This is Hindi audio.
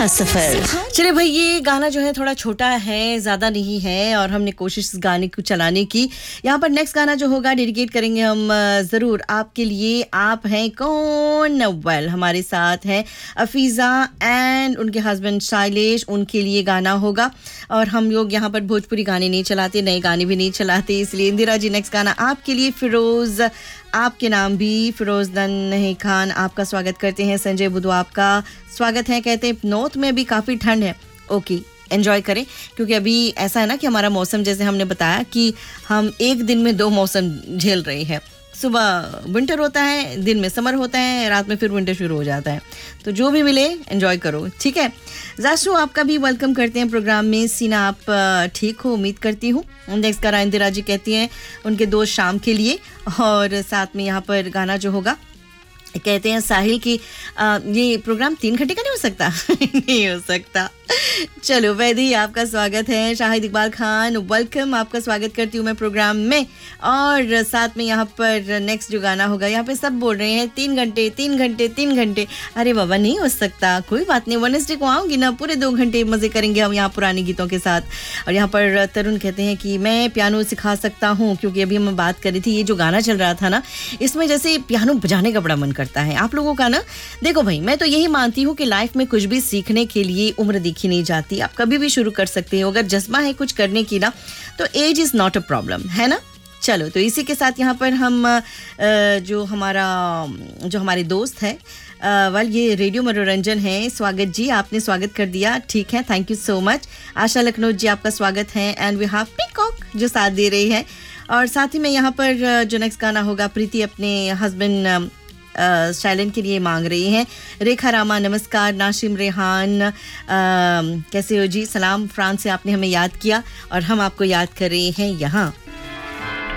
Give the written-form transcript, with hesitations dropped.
सुहाना सफर। चले भाई, ये गाना जो है थोड़ा छोटा है, ज्यादा नहीं है, और हमने कोशिश इस गाने को चलाने की। यहाँ पर नेक्स्ट गाना जो होगा डेडिकेट करेंगे हम जरूर आपके लिए। आप हैं कौन? वेल, हमारे साथ हैं अफीजा एंड उनके हस्बैंड शैलेश, उनके लिए गाना होगा। और हम लोग यहाँ पर भोजपुरी गाने नहीं चलाते, नए गाने भी नहीं चलाते, इसलिए इंदिरा जी नेक्स्ट गाना आपके लिए। फिरोज, आपके नाम भी फिरोजदन खान, आपका स्वागत करते हैं। संजय बुद्धू, आपका स्वागत है। कहते हैं नॉर्थ में अभी काफ़ी ठंड है। ओके, एंजॉय करें, क्योंकि अभी ऐसा है ना कि हमारा मौसम, जैसे हमने बताया कि हम एक दिन में 2 मौसम झेल रहे हैं। सुबह विंटर होता है, दिन में समर होता है, रात में फिर विंटर शुरू हो जाता है। तो जो भी मिले एंजॉय करो, ठीक है। जाशु, आपका भी वेलकम करते हैं प्रोग्राम में। सीना, आप ठीक हो? उम्मीद करती हूँ। नेक्स्ट गाना इंदिरा जी कहती हैं उनके दोस्त शाम के लिए, और साथ में यहाँ पर गाना जो होगा कहते हैं साहिल की। ये प्रोग्राम 3 घंटे का नहीं हो सकता? नहीं हो सकता। चलो, वैदी, आपका स्वागत है। शाहिद इकबाल खान, वेलकम, आपका स्वागत करती हूँ मैं प्रोग्राम में। और साथ में यहाँ पर नेक्स्ट जो गाना होगा, यहाँ पे सब बोल रहे हैं 3 घंटे 3 घंटे 3 घंटे। अरे बाबा, नहीं हो सकता, कोई बात नहीं, वेडनेसडे को आऊँगी ना, पूरे 2 घंटे मज़े करेंगे हम यहाँ पुराने गीतों के साथ। और यहाँ पर तरुण कहते हैं कि मैं पियानो सिखा सकता हूँ, क्योंकि अभी हम बात कर रही थी, ये जो गाना चल रहा था ना, इसमें जैसे पियानो बजाने का बड़ा मन करता है आप लोगों का ना। देखो भाई, मैं तो यही मानती हूँ कि लाइफ में कुछ भी सीखने के लिए उम्र देखी नहीं जाती। आप कभी भी शुरू कर सकते हो, अगर जज्बा है कुछ करने की ना, तो as is not a problem, है ना। चलो, तो इसी के साथ यहाँ पर हम जो हमारे दोस्त है, ये रेडियो मनोरंजन है। स्वागत जी, आपने स्वागत कर दिया, ठीक है, थैंक यू सो मच। आशा लखनऊ जी, आपका स्वागत है। एंड वी हैव पीकॉक जो साथ दे रही है। और साथ ही में यहाँ पर जो नेक्स्ट गाना होगा, प्रीति अपने हस्बैंड शैलन के लिए मांग रही हैं। रेखा रामा, नमस्कार। नाशिम रेहान, कैसे हो जी? सलाम, फ्रांस से आपने हमें याद किया और हम आपको याद कर रहे हैं यहाँ।